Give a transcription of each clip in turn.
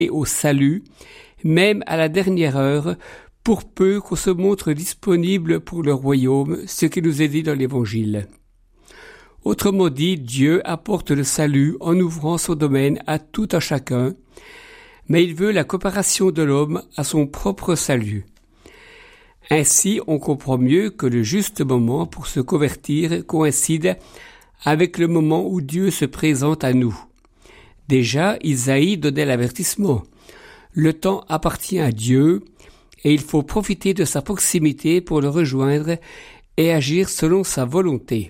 au salut, même à la dernière heure, pour peu qu'on se montre disponible pour le royaume, ce qui nous est dit dans l'Évangile. Autrement dit, Dieu apporte le salut en ouvrant son domaine à tout un chacun, mais il veut la coopération de l'homme à son propre salut. Ainsi, on comprend mieux que le juste moment pour se convertir coïncide avec le moment où Dieu se présente à nous. Déjà, Isaïe donnait l'avertissement. Le temps appartient à Dieu et il faut profiter de sa proximité pour le rejoindre et agir selon sa volonté.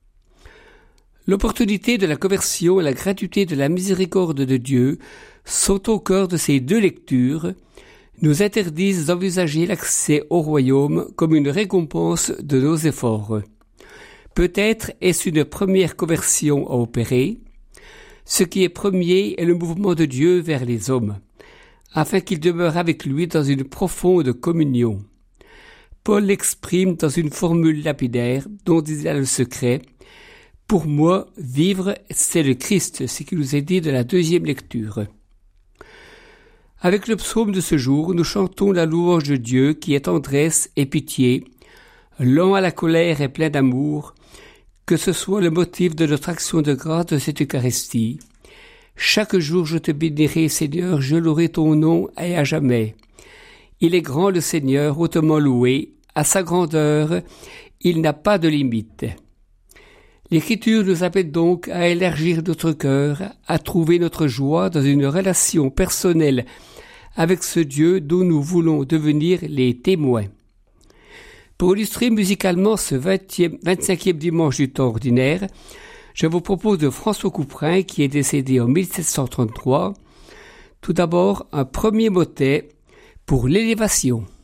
L'opportunité de la conversion et la gratuité de la miséricorde de Dieu sont au cœur de ces deux lectures, nous interdisent d'envisager l'accès au royaume comme une récompense de nos efforts. Peut-être est-ce une première conversion à opérer. Ce qui est premier est le mouvement de Dieu vers les hommes, afin qu'ils demeurent avec lui dans une profonde communion. Paul l'exprime dans une formule lapidaire dont il a le secret. Pour moi, vivre, c'est le Christ, ce qui nous est dit de la deuxième lecture. Avec le psaume de ce jour, nous chantons la louange de Dieu qui est tendresse et pitié, lent à la colère et plein d'amour, que ce soit le motif de notre action de grâce de cette Eucharistie. Chaque jour je te bénirai, Seigneur, je louerai ton nom et à jamais. Il est grand le Seigneur, hautement loué, à sa grandeur, il n'a pas de limite. L'Écriture nous appelle donc à élargir notre cœur, à trouver notre joie dans une relation personnelle avec ce Dieu dont nous voulons devenir les témoins. Pour illustrer musicalement ce 25e dimanche du temps ordinaire, je vous propose de François Couperin qui est décédé en 1733. Tout d'abord, un premier motet pour l'élévation.